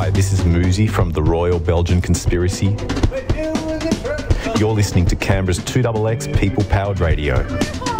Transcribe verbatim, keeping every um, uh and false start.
Hi, this is Muzi from the Royal Belgian Conspiracy. You're listening to Canberra's two X X People Powered Radio.